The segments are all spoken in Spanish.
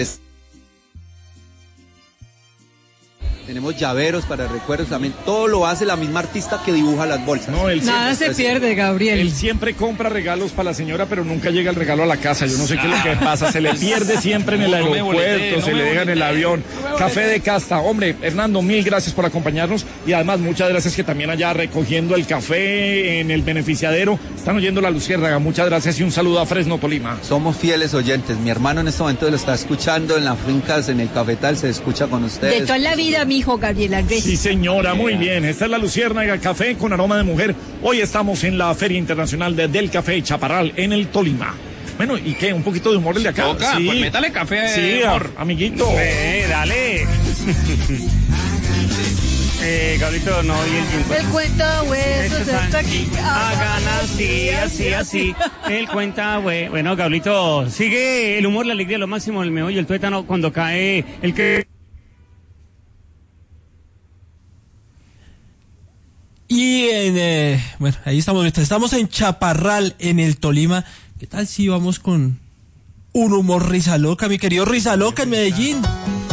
Tenemos llaveros para recuerdos también. Todo lo hace la misma artista que dibuja las bolsas. No, Nada se pierde, Gabriel. Él siempre compra regalos para la señora, pero nunca llega el regalo a la casa. Yo no sé qué es lo que pasa. Se le pierde siempre en el aeropuerto, se le deja en el avión. Café de Casta. Hombre, Hernando, mil gracias por acompañarnos. Y además, muchas gracias que también allá recogiendo el café en el beneficiadero. Están oyendo la Luciérnaga. Muchas gracias y un saludo a Fresno, Tolima. Somos fieles oyentes. Mi hermano en este momento lo está escuchando en las fincas, en el cafetal, se escucha con ustedes. De toda la vida, mijo, Gabriel Andrés. Sí, señora, muy bien. Esta es la Luciérnaga, café con aroma de mujer. Hoy estamos en la Feria Internacional del Café Chaparral, en el Tolima. Bueno, ¿y qué? ¿Un poquito de humor el de acá? Toca, sí. Pues métale café. Sí, amiguito. Dale. Gabrielito, no oí el tiempo. El cuenta huesos está aquí. Hagan así. El cuenta bueno, Gabrielito, sigue el humor, la alegría, lo máximo, el meollo, el tuétano, cuando cae el que... Y bueno, ahí estamos en Chaparral, en el Tolima. ¿Qué tal si vamos con un humor risa loca, mi querido Risa Loca en Medellín?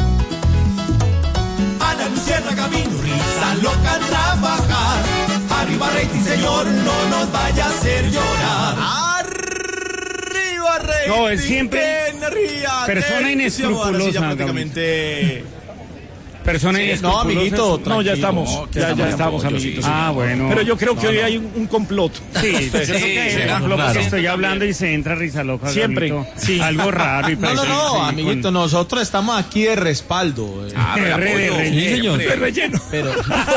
A la Luciérnaga vino Risa Loca a trabajar. Arriba rating, señor, no nos vaya a hacer llorar. Arriba rating. No, es siempre persona inescrupulosa. Prácticamente... Persona no, amiguito, no, ya estamos, ya estamos, amiguitos. Ah, bueno. Pero yo creo que hoy hay un complot. Sí, porque estoy hablando y se entra Risa Loca. Siempre. Sí. Algo raro. Y No, amiguito, nosotros estamos aquí de respaldo. De relleno. De relleno. Pero,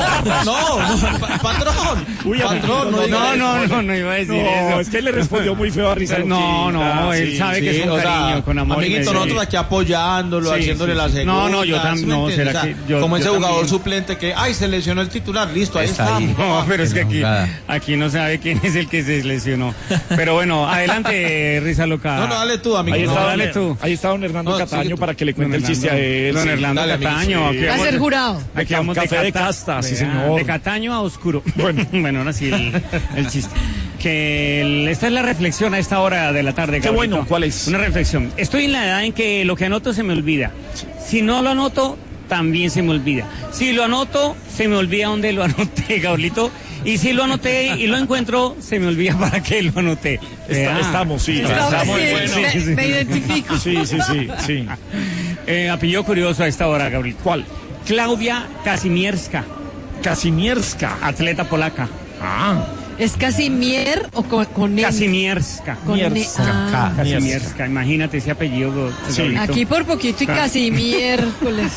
patrón. Patrón, no iba a decir eso. No, es que él le respondió muy feo a Risa Loca. Él sabe que es un cariño, con amor. Amiguito, nosotros aquí apoyándolo, haciéndole la segunda. No, yo también, no, será que... Como ese jugador suplente que, se lesionó el titular, listo, ahí está. No, pero es que aquí no sabe quién es el que se lesionó. Pero bueno, adelante, Risa Loca. No, dale tú, amigo. Dale tú. Ahí está don Hernando Cataño para que le cuente el chiste a él. Don Hernando Cataño. Va a ser jurado. Aquí vamos café de Casta, sí señor. De Cataño a oscuro. Bueno, ahora sí el chiste. Esta es la reflexión a esta hora de la tarde. Qué bueno, ¿cuál es? Una reflexión. Estoy en la edad en que lo que anoto se me olvida. Si no lo anoto, también se me olvida. Si lo anoto, se me olvida dónde lo anoté, Gabrielito. Y si lo anoté y lo encuentro, se me olvida para qué lo anoté. Estamos, sí. Me identifico. Sí. Apellido curioso a esta hora, Gabriel. ¿Cuál? Claudia Kazimierska, atleta polaca. ¿Es Casimier o con N? Kazimierska. Kazimierska. Imagínate ese apellido. Sí. Aquí por poquito y casi miércoles.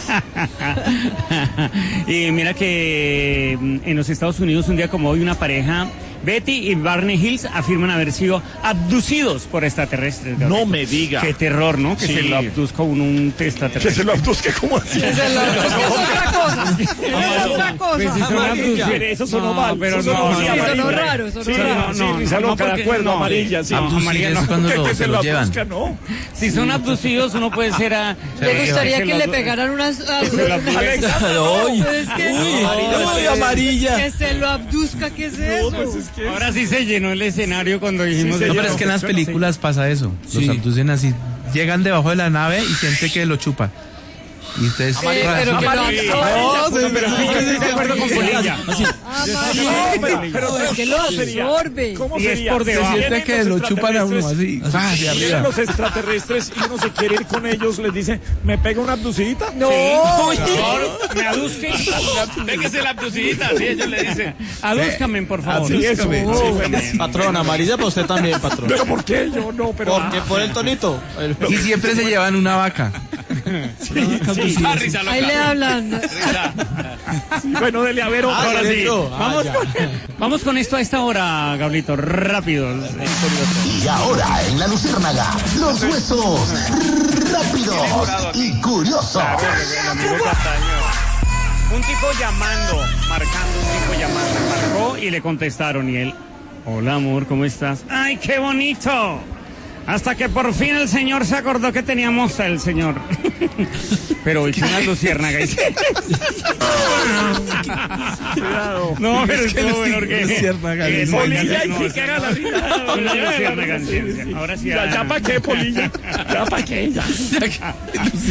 Y mira que en los Estados Unidos un día como hoy una pareja, Betty y Barney Hills, afirman haber sido abducidos por extraterrestres. No me diga. Qué terror, ¿no? Que Sí. se lo abduzca un extraterrestre. Que se lo abduzca como así. Es otra cosa. Es otra cosa. Eso sonó mal, pero no, Sí, sonó raro. Risa Loca, de acuerdo, amarilla, sí. Amarilla no. Que se lo abduzca, no. Si son abducidos, uno puede ser a... ¿Le gustaría que le pegaran unas... Amarilla. Que se lo abduzca, ¿qué es eso? Ahora sí se llenó el escenario cuando dijimos... No, pero es que en las películas pasa eso. Los abducen así. Llegan debajo de la nave y siente que lo chupan. Y ustedes... Pero que lo absorbe. Pero sí, yo estoy de acuerdo con Polilla. Pero es que lo absorbe. ¿Cómo Y es sería? por debajo. Se siente que lo chupan a uno así. De Vienen arriba. los extraterrestres y uno se quiere ir con ellos, les dice, ¿me pega una abducidita? No. Me aduzque. Pégase la abducidita, sí, ellos le dicen. Adúzcame, por favor. Sí, eso. Patrón, amarilla para usted también, patrón. ¿Pero por qué? Yo no, pero... Porque por el tonito. Y siempre se llevan una vaca. Ahí le hablan. Bueno, dele a ver, ahora sí. dentro. Vamos con esto a esta hora, Gablito, rápido. Y ahora en la Luciérnaga, los huesos rápidos y curiosos. Un tipo marcando, marcó y le contestaron y él, hola amor, ¿cómo estás? ¡Ay, qué bonito! Hasta que por fin el señor se acordó que teníamos el señor. Pero hizo una luciérnaga. Cuidado. No, pero estuvo bueno porque... Polilla y sí que haga la vida. Una luciérnaga en ciencia. Ahora sí. Ya para qué, Polilla. Ya para qué.